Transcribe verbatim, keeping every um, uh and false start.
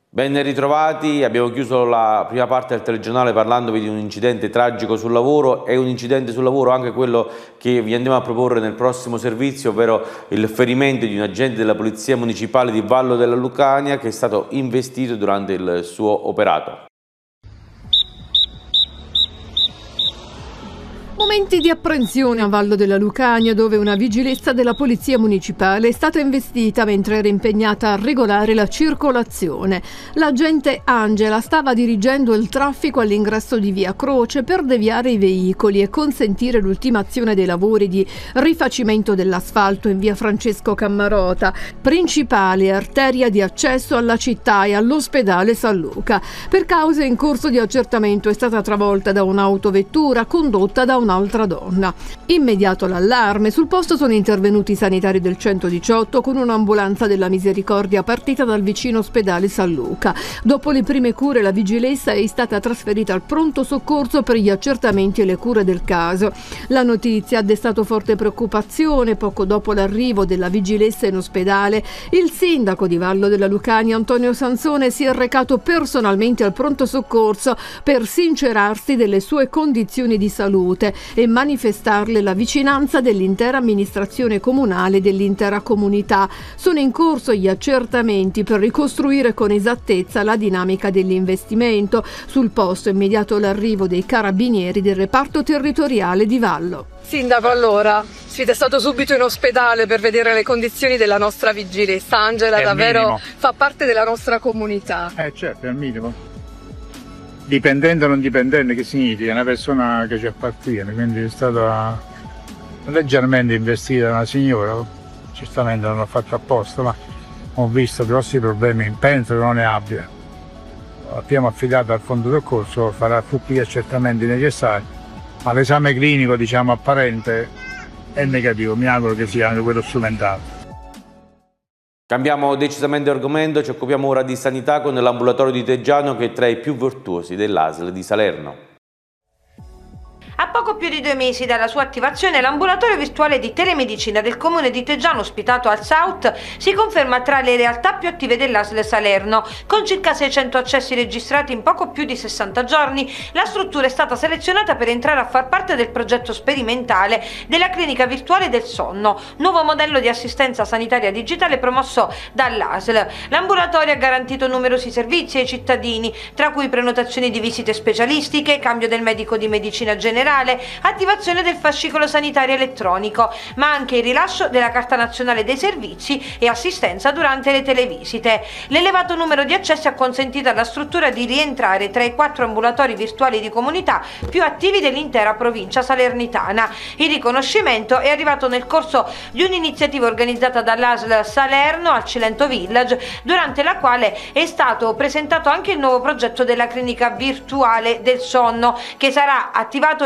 Ben ritrovati, abbiamo chiuso la prima parte del telegiornale parlandovi di un incidente tragico sul lavoro e un incidente sul lavoro anche quello che vi andiamo a proporre nel prossimo servizio, ovvero il ferimento di un agente della Polizia Municipale di Vallo della Lucania che è stato investito durante il suo operato. Momenti di apprensione a Vallo della Lucania, dove una vigilessa della Polizia Municipale è stata investita mentre era impegnata a regolare la circolazione. L'agente Angela stava dirigendo il traffico all'ingresso di Via Croce per deviare i veicoli e consentire l'ultimazione dei lavori di rifacimento dell'asfalto in Via Francesco Cammarota, principale arteria di accesso alla città e all'ospedale San Luca. Per cause in corso di accertamento è stata travolta da un'autovettura condotta da un un'altra donna. Immediato l'allarme, sul posto sono intervenuti i sanitari del centodiciotto con un'ambulanza della Misericordia partita dal vicino ospedale San Luca. Dopo le prime cure la vigilessa è stata trasferita al pronto soccorso per gli accertamenti e le cure del caso. La notizia ha destato forte preoccupazione. Poco dopo l'arrivo della vigilessa in ospedale, il sindaco di Vallo della Lucania Antonio Sansone si è recato personalmente al pronto soccorso per sincerarsi delle sue condizioni di salute e manifestarle la vicinanza dell'intera amministrazione comunale e dell'intera comunità. Sono in corso gli accertamenti per ricostruire con esattezza la dinamica dell'investimento. Sul posto è immediato l'arrivo dei carabinieri del reparto territoriale di Vallo. Sindaco, allora, siete stato subito in ospedale per vedere le condizioni della nostra vigilessa. Angela davvero minimo. Fa parte della nostra comunità. Eh certo, è il minimo. Dipendente o non dipendente, che significa? È una persona che ci appartiene, quindi è stata leggermente investita da una signora, giustamente non l'ho fatto apposta, ma ho visto grossi problemi, penso che non ne abbia. Abbiamo affidato al fondo soccorso, farà tutti gli accertamenti necessari, ma l'esame clinico, diciamo, apparente è negativo, mi auguro che sia anche quello strumentale. Cambiamo decisamente argomento, ci occupiamo ora di sanità con l'ambulatorio di Teggiano che è tra i più virtuosi dell'A S L di Salerno. A poco più di due mesi dalla sua attivazione, l'ambulatorio virtuale di telemedicina del comune di Teggiano, ospitato al South, si conferma tra le realtà più attive dell'A S L Salerno. Con circa seicento accessi registrati in poco più di sessanta giorni, la struttura è stata selezionata per entrare a far parte del progetto sperimentale della clinica virtuale del sonno, nuovo modello di assistenza sanitaria digitale promosso dall'A S L. L'ambulatorio ha garantito numerosi servizi ai cittadini, tra cui prenotazioni di visite specialistiche, cambio del medico di medicina generale, attivazione del fascicolo sanitario elettronico, ma anche il rilascio della carta nazionale dei servizi e assistenza durante le televisite. L'elevato numero di accessi ha consentito alla struttura di rientrare tra i quattro ambulatori virtuali di comunità più attivi dell'intera provincia salernitana. Il riconoscimento è arrivato nel corso di un'iniziativa organizzata dall'A S L Salerno al Cilento Village, durante la quale è stato presentato anche il nuovo progetto della clinica virtuale del sonno, che sarà attivato